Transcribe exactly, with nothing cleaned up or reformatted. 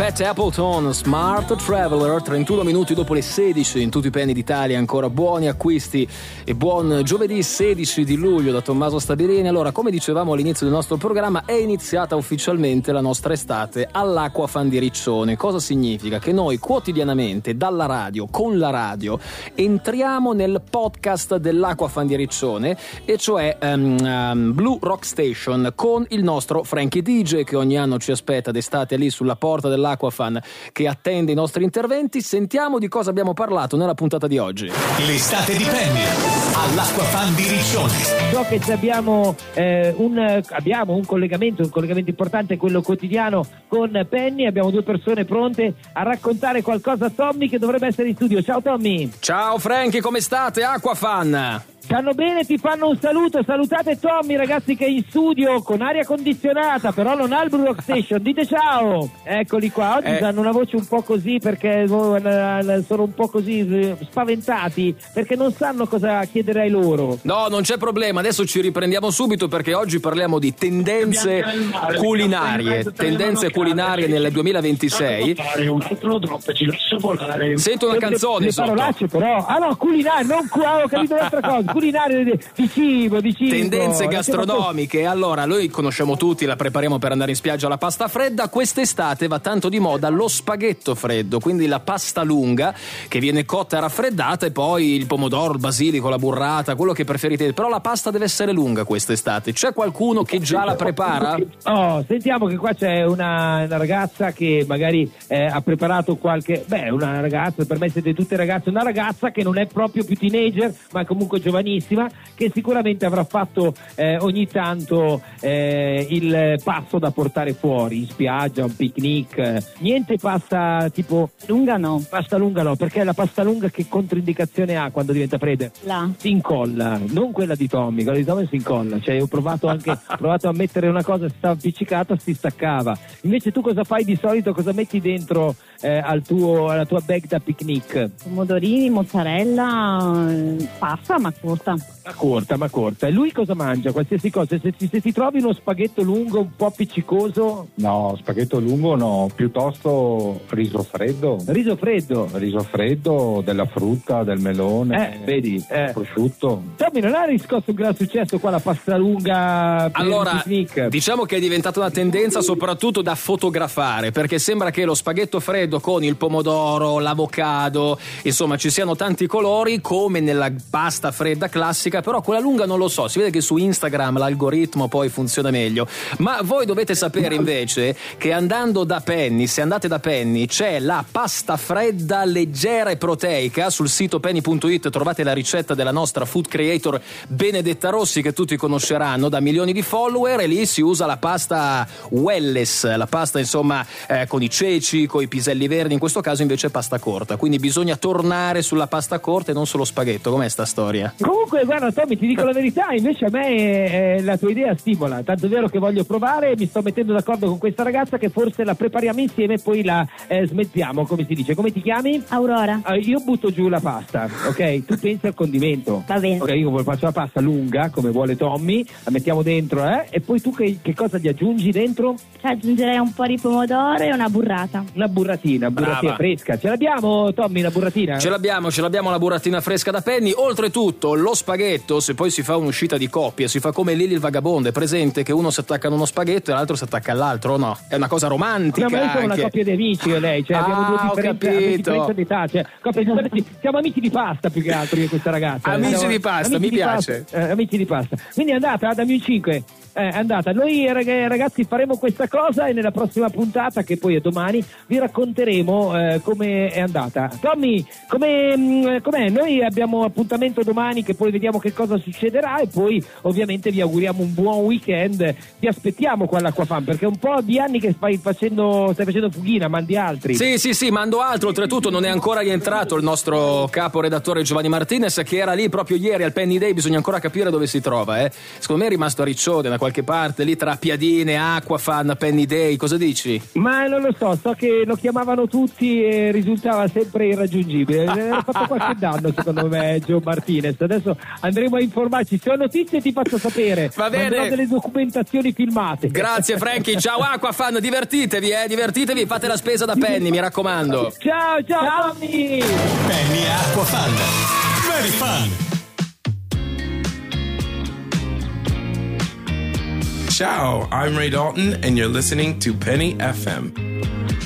Pat Appleton, Smart Traveler, trentuno minuti dopo le sedici in tutti i penny d'Italia, ancora buoni acquisti e buon giovedì sedici di luglio da Tommaso Stabilini. Allora, come dicevamo all'inizio del nostro programma, è iniziata ufficialmente la nostra estate all'Acquafan di Riccione. Cosa significa? Che noi quotidianamente dalla radio, con la radio, entriamo nel podcast dell'Acquafan di Riccione, e cioè um, um, Blue Rock Station, con il nostro Frankie D J che ogni anno ci aspetta d'estate lì sulla porta dell'Acquafan, che attende i nostri interventi. Sentiamo di cosa abbiamo parlato nella puntata di oggi. L'estate di Penny all'Acquafan di Riccione. So che abbiamo, eh, un, abbiamo un collegamento, un collegamento importante, quello quotidiano con Penny. Abbiamo due persone pronte a raccontare qualcosa a Tommy, che dovrebbe essere in studio. Ciao Tommy. Ciao Frankie, come state? Acquafan. Stanno bene, ti fanno un saluto. Salutate Tommy, ragazzi, che è in studio con aria condizionata, però non ha il Blue Rock Station. Dite ciao. Eccoli qua. Oggi eh. hanno una voce un po' così perché sono un po' così spaventati, perché non sanno cosa chiedere ai loro. No, non c'è problema, adesso ci riprendiamo subito, perché oggi parliamo di tendenze culinarie. Tendenze culinarie nel duemilaventisei. Sento una canzone le sotto. Parolacce però. Ah no, culinarie, non ho capito un'altra cosa. Culinarie di, di cibo, di cibo. Tendenze gastronomiche. Allora, noi conosciamo tutti, la prepariamo per andare in spiaggia, la pasta fredda. Quest'estate va tanto di moda lo spaghetto freddo, quindi la pasta lunga che viene cotta e raffreddata, e poi il pomodoro, il basilico, la burrata, quello che preferite. Però la pasta deve essere lunga quest'estate. C'è qualcuno che già la prepara? Oh, sentiamo che qua c'è una, una ragazza che magari eh, ha preparato qualche... Beh, una ragazza, per me siete tutte ragazze, una ragazza che non è proprio più teenager, ma comunque giovanissima, che sicuramente avrà fatto eh, ogni tanto eh, il passo da portare fuori in spiaggia, un picnic. Niente pasta tipo lunga, no. Pasta lunga no, perché la pasta lunga che controindicazione ha quando diventa fredda? La si incolla, non quella di Tommy, quella di Tommy si incolla. Cioè, ho provato anche ho provato a mettere una cosa, si stava appiccicata, si staccava. Invece tu cosa fai di solito? Cosa metti dentro eh, al tuo, alla tua bag da picnic? Pomodorini, mozzarella, pasta, ma corta. Ma corta, ma corta. E lui cosa mangia? Qualsiasi cosa. Se, se, se ti trovi uno spaghetto lungo un po' appiccicoso? No, spaghetto lungo no, piuttosto riso freddo. Riso freddo? Riso freddo, della frutta, del melone, eh, vedi, eh. prosciutto. Tommy, non ha riscosso un gran successo qua la pasta lunga per allora, il picnic? Diciamo che è diventata una tendenza soprattutto da fotografare, perché sembra che lo spaghetto freddo con il pomodoro, l'avocado, insomma ci siano tanti colori come nella pasta fredda classica, però quella lunga non lo so, si vede che su Instagram l'algoritmo poi funziona meglio. Ma voi dovete sapere invece che andando da Penny, se andate da Penny, c'è la pasta fredda leggera e proteica. Sul sito penny punto it trovate la ricetta della nostra food creator Benedetta Rossi, che tutti conosceranno, da milioni di follower, e lì si usa la pasta wellness, la pasta insomma eh, con i ceci, con i piselli verdi. In questo caso invece è pasta corta, quindi bisogna tornare sulla pasta corta e non sullo spaghetto. Com'è sta storia? Comunque guarda Tommy, ti dico la verità, invece a me eh, la tua idea stimola, tanto è vero che voglio provare e mi sto mettendo d'accordo con questa ragazza che forse la prepariamo insieme e poi la eh, smettiamo, come si dice. Come ti chiami? Aurora. Uh, io butto giù la pasta, ok? Tu pensi al condimento. Va bene. Ok, io faccio la pasta lunga come vuole Tommy, la mettiamo dentro, eh? E poi tu che, che cosa gli aggiungi dentro? Aggiungerei un po' di pomodoro e una burrata. Una burratina, burratina Brava. fresca. Ce l'abbiamo Tommy, la burratina? Ce l'abbiamo, ce l'abbiamo la burratina fresca da Penny. Oltretutto lo spaghetto, se poi si fa un'uscita di coppia, si fa come Lily il vagabondo, è presente che uno si attacca ad uno spaghetto e l'altro si attacca all'altro, o no? È una cosa romantica. No, ma noi siamo anche. una coppia di amici io e lei, cioè Ah, abbiamo due ho differenze, capito. differenza d'età, cioè, coppia di- siamo amici di pasta più che altro io e questa ragazza. Amici Siamo- di pasta, amici mi di piace. pasta, eh, amici di pasta. Quindi è andata, dammi un cinque. Eh, è andata. Noi rag- ragazzi faremo questa cosa e nella prossima puntata, che poi è domani, vi racconteremo eh, come è andata. Tommy, come, mh, com'è? Noi abbiamo appuntamento domani, che poi vediamo che cosa succederà, e poi ovviamente vi auguriamo un buon weekend. Ti aspettiamo qua all'Acquafan, perché è un po' di anni che stai facendo stai facendo fughina, mandi altri. Sì, sì, sì, mando altro. Oltretutto non è ancora rientrato il nostro capo redattore Giovanni Martinez, che era lì proprio ieri al Penny Day. Bisogna ancora capire dove si trova, eh. Secondo me è rimasto a Riccione, da qualche parte lì tra piadine, Aquafan, Penny Day, cosa dici? Ma non lo so, so che lo chiamavano tutti e risultava sempre irraggiungibile. Ha fatto qualche danno secondo me Joe Martinez. Adesso andremo a informarci, se ho notizie ti faccio sapere. Va bene. Mandrò delle documentazioni filmate. Grazie Frankie, ciao Aquafan, divertitevi, eh, divertitevi, fate la spesa da Penny, mi raccomando. Ciao, ciao Tommy! Penny Aquafan. Very fun. Ciao, I'm Ray Dalton, and you're listening to Penny F M.